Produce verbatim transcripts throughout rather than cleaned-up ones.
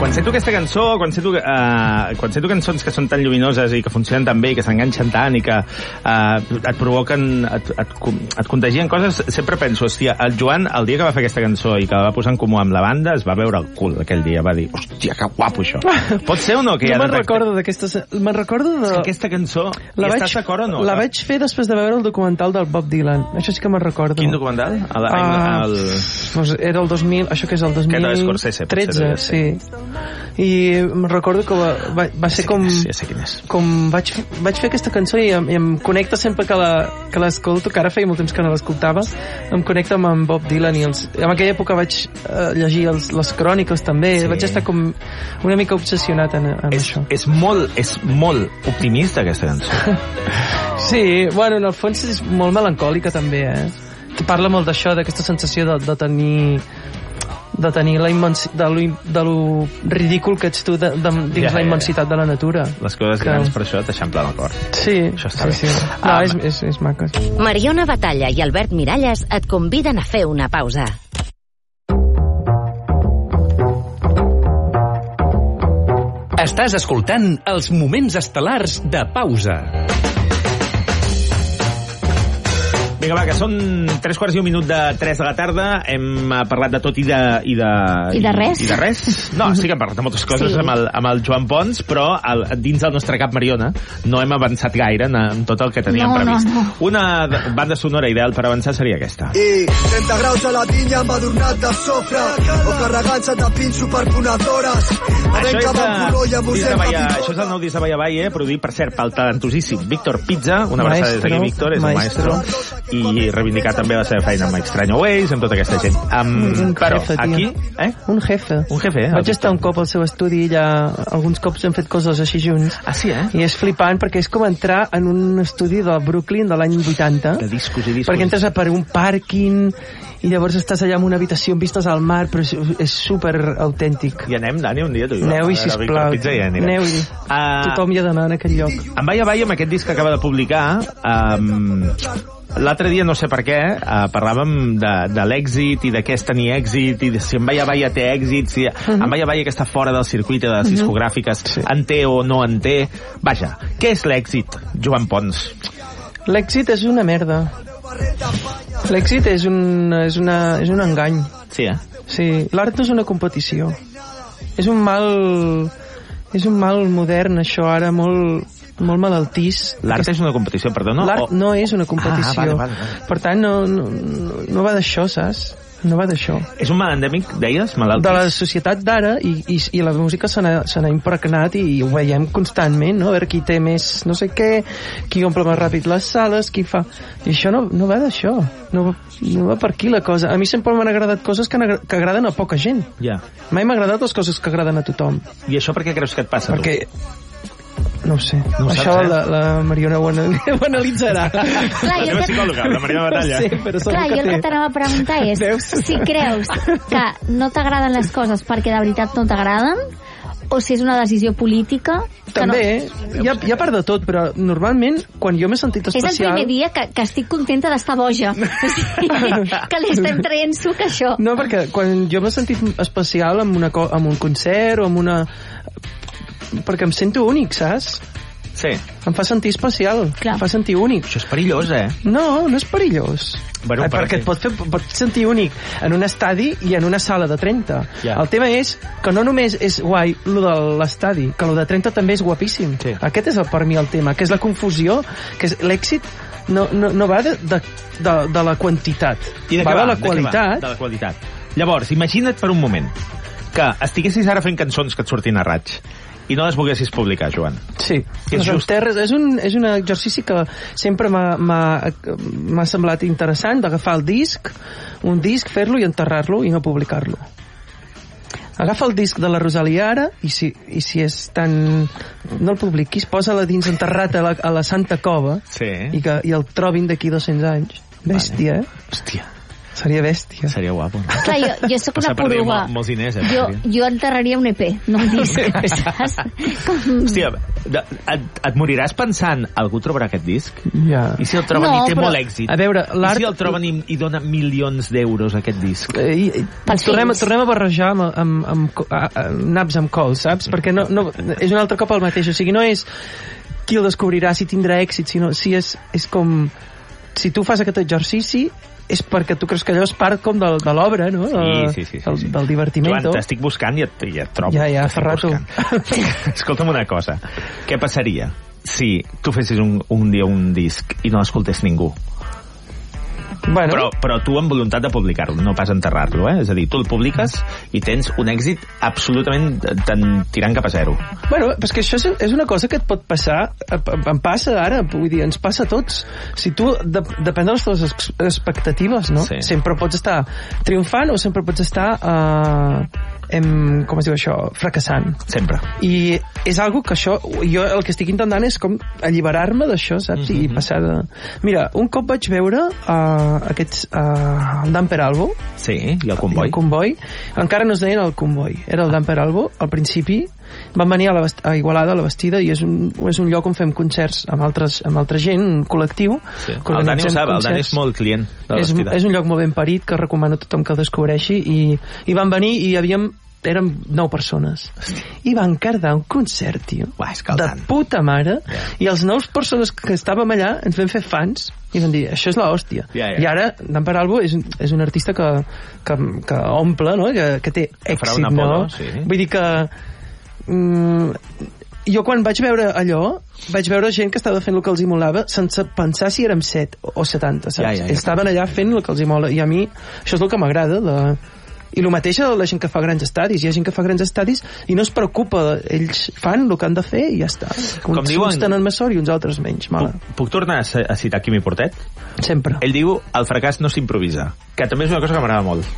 Quan sento aquesta cançó, quan sento, uh, quan sento cançons que són tan lluminoses i que funcionen tan bé i que s'enganxen tant i que uh, et provoquen, et, et, et contagien coses, sempre penso, hòstia, el Joan, el dia que va fer aquesta cançó i que la va posar en comú amb la banda, es va veure el cul aquell dia, va dir, hòstia, que guapo això. Pot ser o no? Que no ja me'n recordo d'aquesta... Me'n recordo de... Aquesta cançó, la i vaig, estàs d'acord o no? La vaig fer després de veure el documental del Bob Dylan. Això sí que me'n recordo. Quin documental? El, uh, el... Pues era el dos mil... Això que és el dos mil tretze, sí. I me'n recordo que va, va, va ser com... Ja sé quin és. Com vaig, vaig fer aquesta cançó i em, i em connecta sempre que la, que l'escolto, que ara feia molt temps que no l'escoltava, em connecta amb en Bob Dylan i els... En aquella època vaig uh, llegir els, les cròniques també, sí. Vaig estar com una mica obsessionat en, en és, això. És molt, és molt optimista aquesta cançó. Sí, bueno, en el fons és molt melancòlica també, eh? Que parla molt d'això, d'aquesta sensació de, de tenir de tenir la immensi... de, lo, de lo ridícul que ets tu de, de, dins ja, la immensitat ja. de la natura. Les coses que... grans per això t'eixamplen el cor. Sí, això està sí, bé. sí. No, um... és, és, és maca. Mariona Batalla i Albert Miralles et conviden a fer una pausa. Estàs escoltant els moments estel·lars de Pausa. Vinga, va, que són tres quarts i un minut de tres de la tarda. Hem parlat de tot i de... I de, I de res. I de res. No, sí que hem parlat de moltes coses sí. amb, el, amb el Joan Pons, però el, dins del nostre cap, Mariona, no hem avançat gaire en, en tot el que teníem no, previst. No, no. Una banda sonora ideal per avançar seria aquesta. I trenta graus a la vinya amb adornat de sofre o carregant-se de pins superponedores. Això és, de, de Baia, això és el nou disc de Baia Baia, produït, per cert, pel talentosíssim Víctor Pizza. Una abraçada des d'aquí, Víctor, és maestro. el maestro. I reivindicar també la seva feina amb Extraño Ways, amb tota aquesta gent. Um, un però jefe, aquí... Eh? Un jefe. Un jefe, eh? Vaig estar un cop al seu estudi i allà, alguns cops hem fet coses així junts. Ah, sí, eh? I és flipant perquè és com entrar en un estudi de Brooklyn de l'any vuitanta. De discos i discos. Perquè entres a per un pàrquing i llavors estàs allà en una habitació amb vistes al mar, però és, és super autèntic. I anem, Dani, un dia tu i jo. Aneu-hi, sisplau. Aneu-hi. Uh, Tothom hi ha d'anar en aquell lloc. En Baia Baia, amb aquest disc que acaba de publicar, um, l'altre dia, no sé per què, uh, parlàvem de, de l'èxit i de què és tenir èxit i de si en Baia Baia té èxit, si uh-huh. en Baia Baia que està fora del circuit de les discogràfiques uh-huh. sí. en té o no en té. Vaja, què és l'èxit, Joan Pons? L'èxit és una merda. L'èxit és un, és, una, és un engany. Sí, eh? Sí, l'art no és una competició. És un mal... És un mal modern, això, ara, molt, molt malaltís. L'art és una competició, perdó, no? L'art no és una competició. Ah, vale, vale, vale. Per tant, no, no, no va d'això, saps? No va d'això. És un mal endèmic, deies? Malaltís? De la societat d'ara, i, i, i la música se n'ha impregnat i, i ho veiem constantment, no? A veure qui té més no sé què, qui omple més ràpid les sales, qui fa... I això no, no va d'això. No, no va per aquí la cosa. A mi sempre m'han agradat coses que, que agraden a poca gent. Ja. Mai m'ha agradat les coses que agraden a tothom. I això per què creus que et passa, Perquè... tu? No ho sé. No ho Això saps, eh? la, la Mariona ho, anal ho analitzarà. Clar, la teva que... psicòloga, la Mariona Batalla. Sí, però Clar, jo el que t'anava a preguntar és Veus? si creus que no t'agraden les coses perquè de veritat no t'agraden o si és una decisió política que també, no... hi, ha, hi ha part de tot, però normalment quan jo m'he sentit especial... És el primer dia que, que estic contenta d'estar boja. O sigui, que li estem traient suc a això. No, perquè quan jo m'he sentit especial amb, una, amb un concert o amb una... perquè em sento únic, saps? Sí. Em fa sentir especial, Clar. em fa sentir únic. Això és perillós, eh? No, no és perillós. Bueno, eh, perquè et pot fer pot sentir únic en un estadi i en una sala de trenta. Ja. El tema és que no només és guai lo de l'estadi, que lo de trenta també és guapíssim. Sí. Aquest és el, per mi el tema, que és la confusió, que és l'èxit no, no, no va de, de, de, de la quantitat, I de va, va de la de qualitat. Va? De la qualitat. Llavors, imagina't per un moment que estiguessis ara fent cançons que et surtin a raig i no les volguessis publicar, Joan. Sí, és, just... terres, és, un, és un exercici que sempre m'ha semblat interessant, d'agafar el disc, un disc, fer-lo i enterrar-lo i no publicar-lo. Agafa el disc de la Rosalia ara i si, i si és tan... no el publiquis, posa-la dins enterrat a la, a la Santa Cova sí. i, que, i el trobin d'aquí dos-cents anys. Bèstia, vale. eh? Hòstia. Seria bèstia. Seria guapo. No? Clar, jo, jo sóc una poruga. Mol, molts diners, eh? Jo, jo enterraria un E P, no un disc. Saps? Com... Hòstia, et, et moriràs pensant algú trobarà aquest disc? Ja. I si el troben No, i té però- molt èxit? A veure, l'art... I si el troben i, i dona milions d'euros a aquest disc? Eh, i, i, Pels tornem, fills. tornem a barrejar amb, amb, amb, co- a, a, naps amb cols, saps? Perquè no, no, és un altre cop el mateix. O sigui, no és qui el descobrirà, si tindrà èxit, sinó si és, és com... Si tu fas aquest exercici és perquè tu creus que allò és part com de, de l'obra, no? Sí, sí, sí, sí, del, sí. del divertiment. Joan, t'estic buscant i et, i et trobo. Ja, ja, T'estic fa rato. buscant. Escolta'm una cosa. Què passaria si tu fessis un, un dia un disc i no l'escoltés ningú? Bueno, Però, però tu amb voluntat de publicar-lo, no pas enterrar-lo, eh? És a dir, tu el publiques i tens un èxit absolutament tan tirant cap a zero. bueno, però és que això és, és una cosa que et pot passar, em passa ara, vull dir, ens passa a tots. Si tu, de, depèn de les teves ex- expectatives, no? Sí. Sempre pots estar triomfant o sempre pots estar, eh, em, com es diu això, fracassant. Sempre. I és algo que això, jo el que estic intentant és com alliberar-me d'això, saps? Mhm. I passar de... Mira, un cop vaig veure uh, aquests, uh, el Dan Peralbo, Sí, i el i comboi. el Comboi, encara no es deien el Comboi, era el Dan Peralbo, al principi van venir a, la, Bast- a Igualada, a la Bastida, i és un, és un lloc on fem concerts amb, altres, amb altra gent, un col·lectiu. Sí. que El Dani ho organitzem sap, el Dani concerts. és molt client de la és, Bastida. és un lloc molt ben parit que recomano a tothom que el descobreixi, i, i van venir i hi havíem érem nou persones i van cardar un concert, tio, Uah, és que el de Dan. puta mare, Ja. i els nous persones que estàvem allà ens vam fer fans i vam dir, això és l'hòstia. Ja, ja. I ara Dan Peralbo és, un- és un artista que, que, que omple, no? que, que té Que farà èxit, una poda, no? sí. Vull dir que mm, jo quan vaig veure allò vaig veure gent que estava fent el que els hi molava sense pensar si érem set o setanta, saps? Ja, ja, ja. Estaven allà fent el que els hi mola, i a mi això és el que m'agrada de... I el mateix a la gent que fa grans estadis. Hi ha gent que fa grans estadis i no es preocupa, ells fan el que han de fer i ja està. Com Uns, diuen- uns tenen més sort i uns altres menys. Mala. Puc, puc tornar a, c- a citar Quimi Portet? Sempre. Ell diu, el fracàs no s'improvisa, que també és una cosa que m'agrada molt.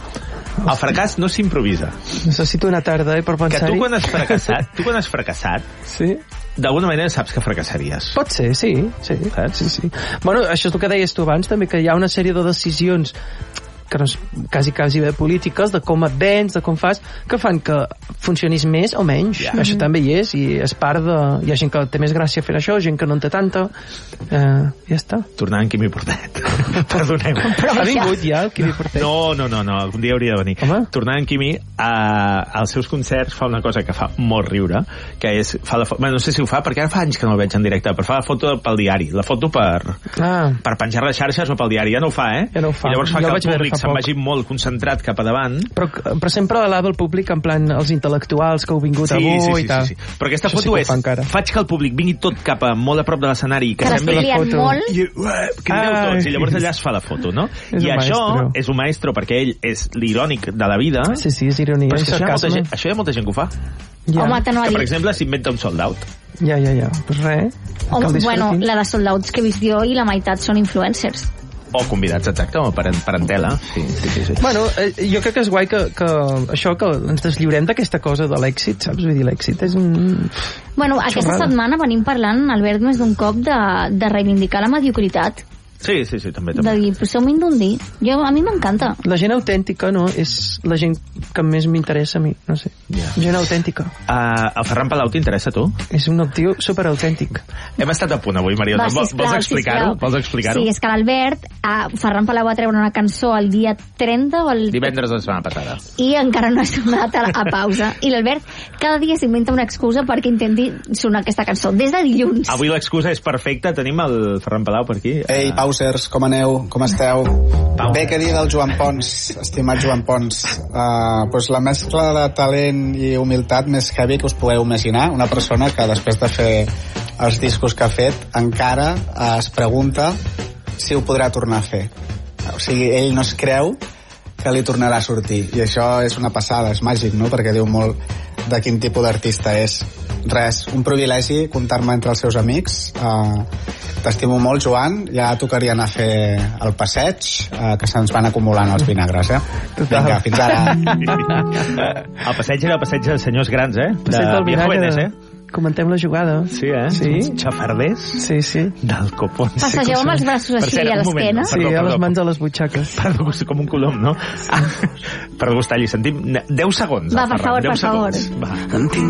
El fracàs no s'improvisa. Necessito una tarda, eh, per Que pensar-hi. tu quan has fracassat, tu quan has fracassat, Sí? d'alguna manera saps que fracassaries. Pot ser, sí. Sí, Saps? sí, sí. Bueno, això és el que deies tu abans, també, que hi ha una sèrie de decisions que no és quasi, quasi bé polítiques, de com et vens, de com fas, que fan que funcionis més o menys. Ja. Això també hi és, i és part de... Hi ha gent que té més gràcia fent això, gent que no en té tanta. Eh, ja està. Tornant Quimi Portet. Perdoneu. Ha vingut ja el Quimi Portet? No, no, no, no, algun dia hauria de venir. Home. Tornant en Quimi, a, als seus concerts fa una cosa que fa molt riure, que és, fa la fo- bueno, no sé si ho fa, perquè ara fa anys que no el veig en directe, però fa la foto pel diari, la foto per, Ah, per penjar les xarxes o pel diari, ja no ho fa, eh? Ja no ho fa. I llavors fa Jo que el el vaig veure públic fa se'n poc. vagi molt concentrat cap a davant. però, però sempre alaba el públic en plan els intel·lectuals que heu vingut Sí, avui sí, sí, i tal. sí, sí. Però aquesta Això sí foto que ho és, fa encara. faig que el públic vingui tot cap a molt a prop de l'escenari, que Que sembli... l'estic liant foto. molt. I, ué, crideu Ai. tots, i llavors allà es fa la foto, no? És I un això maestro. és un maestro perquè ell és l'irònic de la vida, Sí, sí, és ironia, però és és que això hi, ha molta sarcasme. gent, això hi ha molta gent que ho fa. Ja. Home, te no ha Que, per dit. exemple, s'inventa un sold out. Ja, ja, ja. Pues res. Home, Que el bueno, disfrutin. la de soldouts que he vist jo i la meitat són influencers. O convidats, exacte, o parent, parentela. Sí, sí, sí. sí. Bueno, eh, jo crec que és guai que, que això, que ens deslliurem d'aquesta cosa de l'èxit, saps? Vull dir, l'èxit és un... Bueno, aquesta Xorrada. setmana venim parlant, Albert, més d'un cop de, de reivindicar la mediocritat. Sí, sí, sí, també, De també. dir, però som indundir. Jo, a mi m'encanta. La gent autèntica, no? És la gent que més m'interessa a mi, no sé. Ja. Gent autèntica. Uh, el Ferran Palau t'interessa, a tu? És un tio super autèntic. Hem estat a punt avui, Mariona. Va, Vols, sisplau, vols explicar-ho? sisplau. Vols explicar-ho? Sí, és que l'Albert, eh, Ferran Palau va treure una cançó el dia trenta o el... Divendres de la setmana passada. i encara no ha sonat a, a pausa. I l'Albert cada dia s'inventa una excusa perquè intenti sonar aquesta cançó. Des de dilluns. Avui l'excusa és perfecta. Tenim el Ferran Palau per aquí. Ei, Uh, pausers, com aneu? Com esteu? Pau. Bé, què dir del Joan Pons, estimat Joan Pons? Uh, pues la mescla de talent i humilitat més heavy que us podeu imaginar. Una persona que després de fer els discos que ha fet encara uh, es pregunta si ho podrà tornar a fer. O sigui, ell no es creu que li tornarà a sortir. I això és una passada, és màgic, no? Perquè diu molt de quin tipus d'artista és. Res, un privilegi comptar-me entre els seus amics. Uh, T'estimo molt, Joan. Ja tocaria anar a fer el passeig, uh, que se'ns van acumulant els vinagres, eh? Total. Vinga, fins ara. el passeig era el passeig dels senyors grans, eh? Passeig del Viejo vinagre. Vélez, eh? comentem la jugada. Sí, eh? Sí. Xafarders Sí, sí. del Copón. Passegeu amb els braços Per així cert, a un moment, l'esquena? Sí, perdó, a les perdó. mans a les butxaques. Per degustar, com un colom, no? Ah, per degustar-li, sentim deu segons. Va, el per Ferran, favor, deu per favor. segons. Va. En tinc